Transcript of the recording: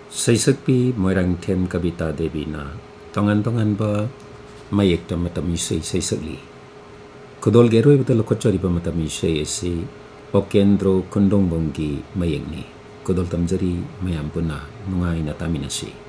Saysakpi Moirangthem Kabita Devi na tongan ba mayekta matam isay saysakli. Kudol geroy bata lokochari ba matam isay esi Okendro Kundongbonggi mayekni. Kudol tamjari mayam puna nungay na taminasi.